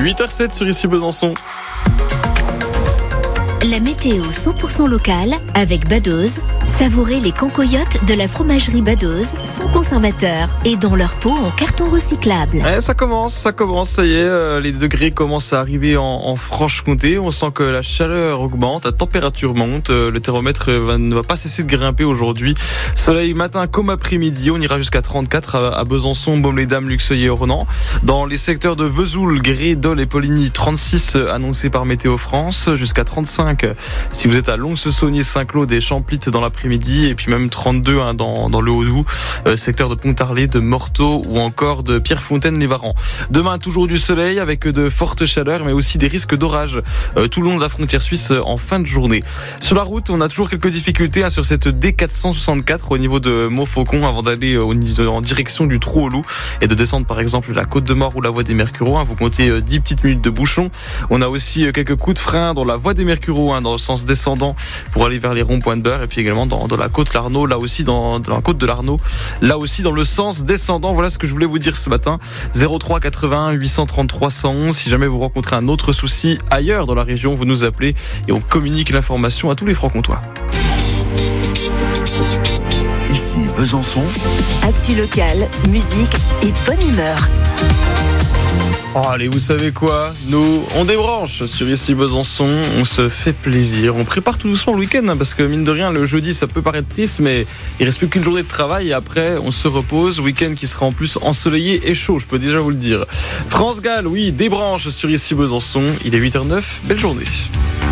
8h07 sur ici Besançon. La météo 100% locale avec Badoz. Savourez les cancoyotes de la fromagerie Badoz, sans conservateur et dans leur pot en carton recyclable. Ça commence, ça y est, les degrés commencent à arriver en Franche-Comté. On sent que la chaleur augmente, la température monte, le thermomètre ne va pas cesser de grimper aujourd'hui. Soleil matin comme après-midi, on ira jusqu'à 34 à Besançon, Baume-les-Dames, Luxeuil et Ornans. Dans les secteurs de Vesoul, Gré, Dole et Poligny, 36 annoncés par Météo France, jusqu'à 35 si vous êtes à Lons-Saunier, Saint-Claude et Champlitte dans l'après-midi, et puis même 32 dans le Haut-Doubs, secteur de Pontarlier, de Morteau ou encore de Pierrefontaine-les-Varans. Demain, toujours du soleil avec de fortes chaleurs, mais aussi des risques d'orage tout le long de la frontière suisse en fin de journée. Sur la route, on a toujours quelques difficultés sur cette D464 au niveau de Montfaucon avant d'aller en direction du Trou-au-Loup et de descendre par exemple la Côte de Mort ou la voie des Mercureaux. Vous comptez 10 petites minutes de bouchon. On a aussi quelques coups de frein dans la voie des Mercureaux, dans le sens descendant pour aller vers les ronds-points de Beurre, et puis également dans la côte Larnaud, là aussi dans la côte de Larnaud, là aussi dans le sens descendant. Voilà ce que je voulais vous dire ce matin. 03 81 833 111. Si jamais vous rencontrez un autre souci ailleurs dans la région, vous nous appelez et on communique l'information à tous les Francs-Comtois. Ici Besançon. Actu local, musique et bonne humeur. Oh, allez, vous savez quoi ? Nous, on débranche sur ici Besançon, on se fait plaisir. On prépare tout doucement le week-end, parce que mine de rien, le jeudi, ça peut paraître triste, mais il reste plus qu'une journée de travail et après, on se repose. Week-end qui sera en plus ensoleillé et chaud, je peux déjà vous le dire. France Gall, oui, débranche sur ici Besançon. Il est 8h09, belle journée.